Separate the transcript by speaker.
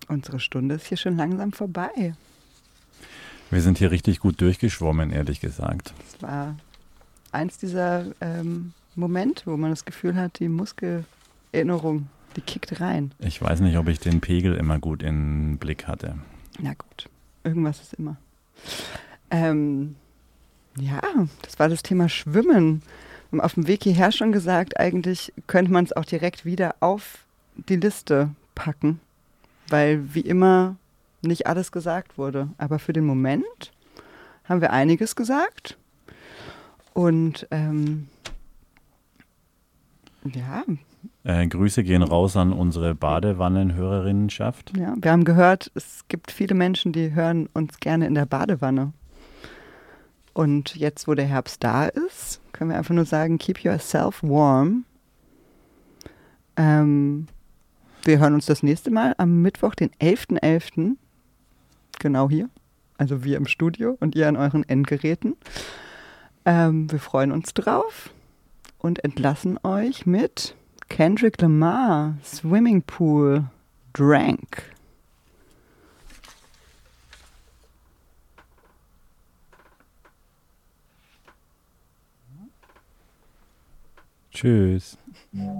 Speaker 1: Unsere Stunde ist hier schon langsam vorbei.
Speaker 2: Wir sind hier richtig gut durchgeschwommen, ehrlich gesagt.
Speaker 1: Es war eins dieser Momente, wo man das Gefühl hat, die Muskelerinnerung, die kickt rein.
Speaker 2: Ich weiß nicht, ob ich den Pegel immer gut im Blick hatte.
Speaker 1: Na gut, irgendwas ist immer. Ja, das war das Thema Schwimmen. Wir haben auf dem Weg hierher schon gesagt, eigentlich könnte man es auch direkt wieder auf die Liste packen, weil wie immer nicht alles gesagt wurde. Aber für den Moment haben wir einiges gesagt. Und ja.
Speaker 2: Grüße gehen raus an unsere Badewannenhörerinnenschaft.
Speaker 1: Ja, wir haben gehört, es gibt viele Menschen, die hören uns gerne in der Badewanne. Und jetzt, wo der Herbst da ist, können wir einfach nur sagen, keep yourself warm. Wir hören uns das nächste Mal am Mittwoch, den 11.11. Genau hier. Also wir im Studio und ihr an euren Endgeräten. Wir freuen uns drauf und entlassen euch mit Kendrick Lamar, Swimming Pool, Drank.
Speaker 2: Tschüss.